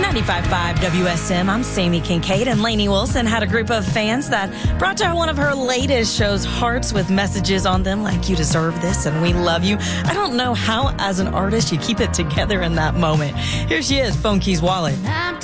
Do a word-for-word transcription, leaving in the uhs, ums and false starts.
ninety-five point five W S M, I'm Sammy Kincaid, and Lainey Wilson had a group of fans that brought to her one of her latest shows, hearts with messages on them like, you deserve this and we love you. I don't know how, as an artist, you keep it together in that moment. Here she is, Phone Keys Wallet.